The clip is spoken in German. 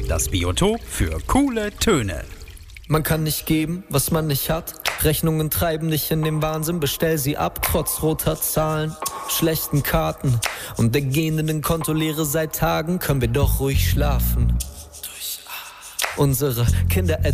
Das Biotop für coole Töne. Man kann nicht geben, was man nicht hat. Rechnungen treiben dich in den Wahnsinn. Bestell sie ab, trotz roter Zahlen, schlechten Karten und der gehenden Kontolehre seit Tagen können wir doch ruhig schlafen. Unsere Kinder